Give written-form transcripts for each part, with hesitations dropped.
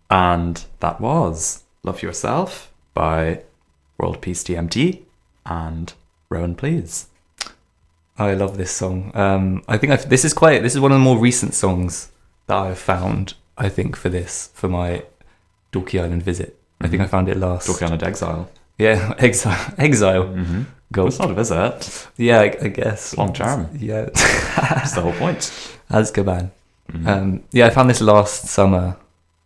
And that was Love Yourself by World Peace DMT and Rowan Please. I love this song. I think this is one of the more recent songs that I've found, I think, for my Dorky Island visit. I think I found it last. Dorky Island Exile. Yeah, Exile. Mm-hmm. Go. It's not a visit. Yeah, I guess. Long term. Yeah. That's the whole point. Azkaban. Mm-hmm. Yeah, I found this last summer.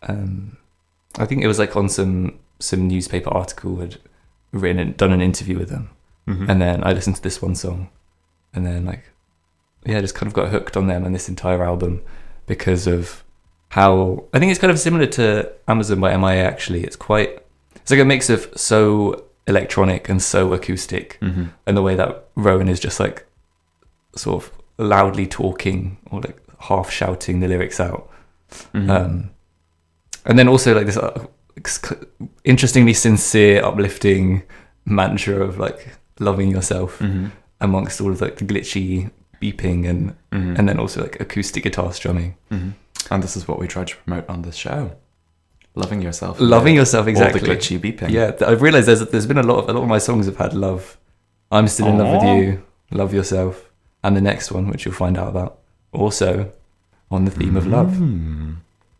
I think it was like on some newspaper article had done an interview with them. Mm-hmm. And then I listened to this one song. And then just kind of got hooked on them and this entire album because of how I think it's kind of similar to Amazon by MIA. Actually, it's like a mix of so electronic and so acoustic, Mm-hmm. and the way that Rowan is just like sort of loudly talking or like half shouting the lyrics out, Mm-hmm. and then also like this interestingly sincere, uplifting mantra of like loving yourself Mm-hmm. amongst all of like the glitchy beeping and Mm-hmm. and then also like acoustic guitar strumming. Mm-hmm. And this is what we try to promote on this show: loving yourself. Loving yourself, exactly. All the glitchy beeping. Yeah, I've realised there's been a lot of my songs have had love. I'm still in love with you. Love yourself, and the next one, which you'll find out about, also on the theme of love. Mm.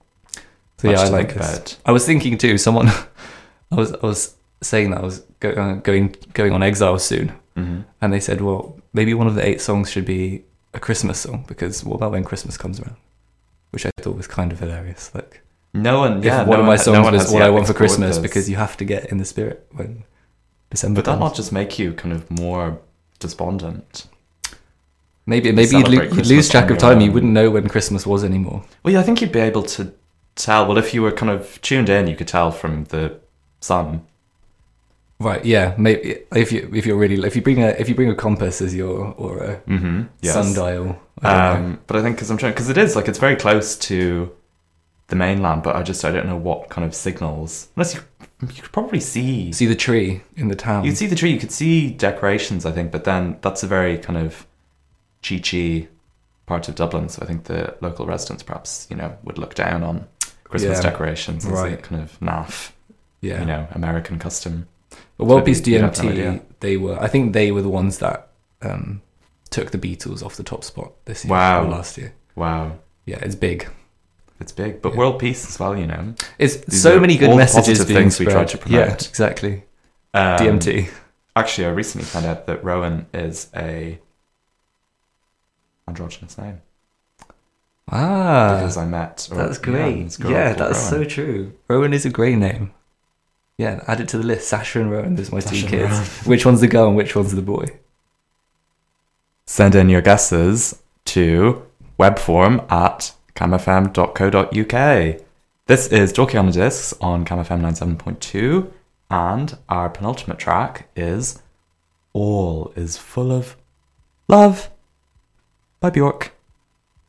So yeah, Much I to like think this. about. I was thinking too. Someone, I was saying that I was going on Exile soon, Mm-hmm. and they said, well, maybe one of the 8 songs should be a Christmas song, because what about when Christmas comes around? Which I thought was kind of hilarious. Like, No one, if one of my songs was what I want for Christmas, because you have to get in the spirit when December But that comes. not just make you kind of more despondent? Maybe celebrate you'd Christmas lose track on of your time. You own. wouldn't know when Christmas was anymore. Well, yeah, I think you'd be able to tell. Well, if you were kind of tuned in, you could tell from the sun. Right? Yeah. Maybe if you bring a compass as or a Mm-hmm. Yes. sundial. I don't know. But I think because it is like it's very close to the mainland, but I don't know what kind of signals. Unless you could probably see. See the tree in the town. You could see the tree. You could see decorations, I think, but then that's a very kind of cheechy part of Dublin. So I think the local residents perhaps would look down on Christmas Yeah. decorations as a Right. kind of naff, Yeah. American custom. But World Peace you'd have no DMT, idea. I think they were the ones that took the Beatles off the top spot this year Wow. or last year. Wow, Yeah, it's big. it's big, but Yeah. world peace as well. It's These so are many good all the messages positive being things we spread. try to promote. Yeah, exactly. Um, DMT. Actually, I recently found out that Rowan is a androgynous name because I met. That's great. this girl Yeah, called that's so Rowan. true. Rowan is a great name. Yeah, add it to the list. Sasha and Rowan, those are my 2 Sasha and kids. Rowan. Which one's the girl and which one's the boy? Send in your guesses to webform@camfm.co.uk. This is Dorky on the Discs on CamFM 97.2, and our penultimate track is All is Full of Love by Bjork.